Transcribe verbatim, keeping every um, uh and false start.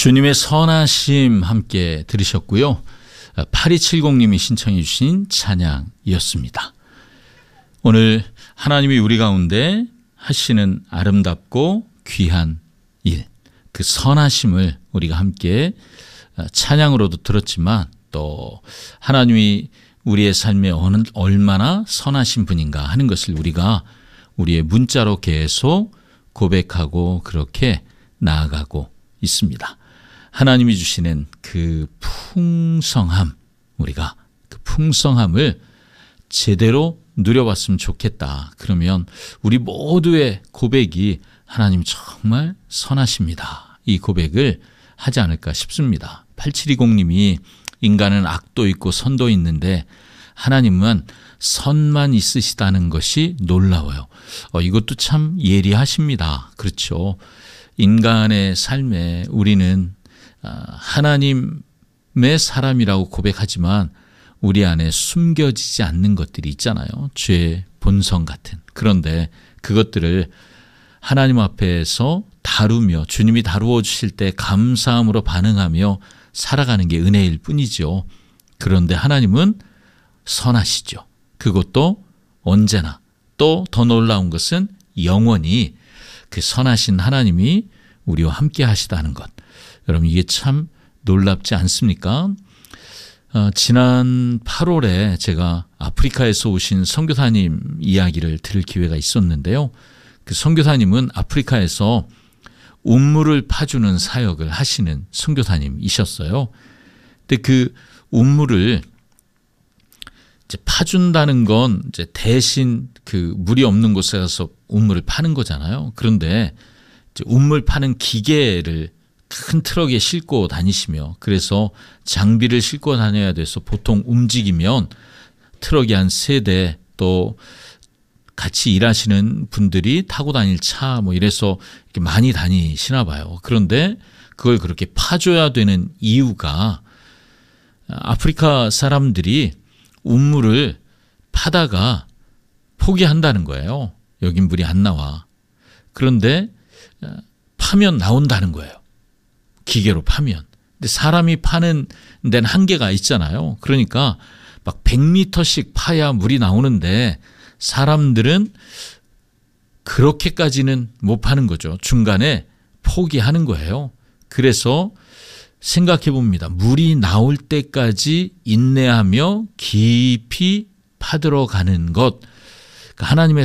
주님의 선하심 함께 들으셨고요. 팔이칠공님이 신청해 주신 찬양이었습니다. 오늘 하나님이 우리 가운데 하시는 아름답고 귀한 일, 그 선하심을 우리가 함께 찬양으로도 들었지만 또 하나님이 우리의 삶에 어느, 얼마나 선하신 분인가 하는 것을 우리가 우리의 문자로 계속 고백하고 그렇게 나아가고 있습니다. 하나님이 주시는 그 풍성함, 우리가 그 풍성함을 제대로 누려봤으면 좋겠다. 그러면 우리 모두의 고백이 하나님 정말 선하십니다. 이 고백을 하지 않을까 싶습니다. 팔칠이공님이 인간은 악도 있고 선도 있는데 하나님은 선만 있으시다는 것이 놀라워요. 어, 이것도 참 예리하십니다. 그렇죠. 인간의 삶에 우리는 하나님의 사람이라고 고백하지만 우리 안에 숨겨지지 않는 것들이 있잖아요. 죄의 본성 같은. 그런데 그것들을 하나님 앞에서 다루며 주님이 다루어 주실 때 감사함으로 반응하며 살아가는 게 은혜일 뿐이죠. 그런데 하나님은 선하시죠. 그것도 언제나. 또 더 놀라운 것은 영원히 그 선하신 하나님이 우리와 함께 하시다는 것. 여러분 이게 참 놀랍지 않습니까? 어, 지난 팔월에 제가 아프리카에서 오신 선교사님 이야기를 들을 기회가 있었는데요. 그 선교사님은 아프리카에서 운물을 파주는 사역을 하시는 선교사님이셨어요. 근데 그 운물을 이제 파준다는 건 이제 대신 그 물이 없는 곳에 가서 운물을 파는 거잖아요. 그런데 이제 운물 파는 기계를 큰 트럭에 싣고 다니시며 그래서 장비를 싣고 다녀야 돼서 보통 움직이면 트럭이 한 세 대 또 같이 일하시는 분들이 타고 다닐 차 뭐 이래서 이렇게 많이 다니시나 봐요. 그런데 그걸 그렇게 파줘야 되는 이유가 아프리카 사람들이 운물을 파다가 포기한다는 거예요. 여긴 물이 안 나와. 그런데 파면 나온다는 거예요. 기계로 파면. 근데 사람이 파는 데는 한계가 있잖아요. 그러니까 막 백 미터씩 파야 물이 나오는데 사람들은 그렇게까지는 못 파는 거죠. 중간에 포기하는 거예요. 그래서 생각해 봅니다. 물이 나올 때까지 인내하며 깊이 파들어 가는 것. 하나님의